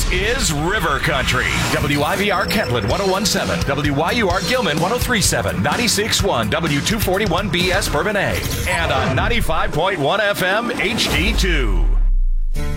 is River Country. WIVR Kentland 101.7, WYUR Gilman 103.7, 96.1, W241BS Bourbon A, and on 95.1 FM HD2.